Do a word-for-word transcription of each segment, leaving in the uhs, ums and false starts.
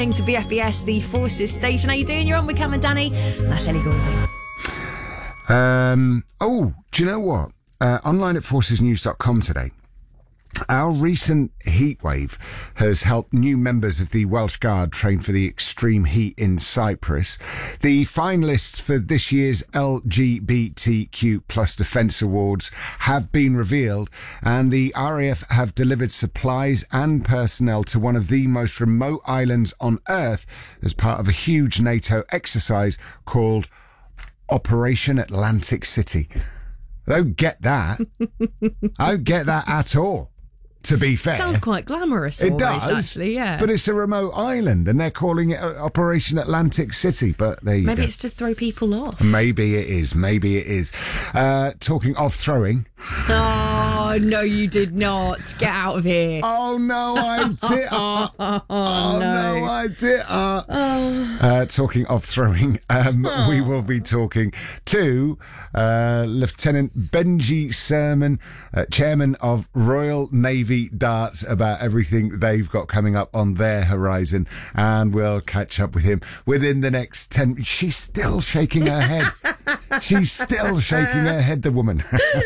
To B F B S, the Forces station. How you doing? You're on with Cam and Danny. That's Ellie Goulding. Um, oh, do you know what? Uh, online at forces news dot com today, our recent heatwave has helped new members of the Welsh Guard train for the extreme heat in Cyprus. The finalists for this year's L G B T Q plus Defence Awards have been revealed, and the R A F have delivered supplies and personnel to one of the most remote islands on Earth as part of a huge NATO exercise called Operation Atlantic City. I don't get that. I don't get that at all. To be fair. Sounds quite glamorous. It always, does, actually, yeah. But it's a remote island and they're calling it Operation Atlantic City. But there you Maybe go. it's to throw people off. Maybe it is. Maybe it is. Uh, talking of throwing. Oh, no, you did not. Get out of here. Oh, no, I did. Oh, oh, oh no. no, I did. Uh, Oh. uh, talking of throwing, um, Oh. we will be talking to uh, Lieutenant Benji Sermon, uh, Chairman of Royal Navy Darts, about everything they've got coming up on their horizon, and we'll catch up with him within the next ten. She's still shaking her head. She's still shaking her head, the woman.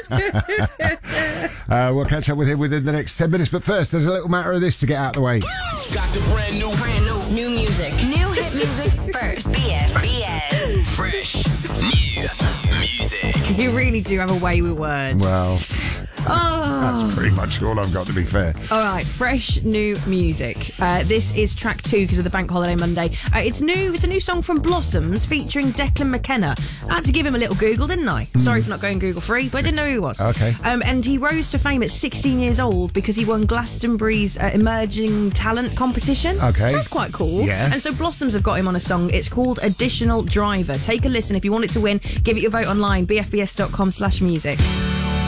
uh, we'll catch up with him within the next ten minutes, but first there's a little matter of this to get out of the way. Got the brand new, brand new, New music. New hit music first. B F B S. fresh, new music. You really do have a way with words. Well, Oh. that's pretty much all I've got, to be fair. All right, fresh new music. Uh, this is track two because of the Bank Holiday Monday. Uh, it's new. It's a new song from Blossoms featuring Declan McKenna. I had to give him a little Google, didn't I? Sorry for not going Google free, but I didn't know who he was. Okay. Um, and he rose to fame at sixteen years old because he won Glastonbury's uh, Emerging Talent competition. Okay. So that's quite cool. Yeah. And so Blossoms have got him on a song. It's called Additional Driver. Take a listen. If you want it to win, give it your vote online. B F B S dot com slash music.